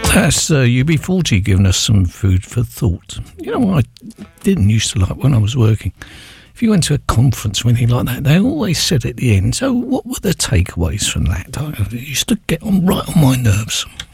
That's UB40 giving us some food for thought. You know what I didn't used to like when I was working? If you went to a conference or anything like that, they always said at the end, so what were the takeaways from that? It used to get right on my nerves.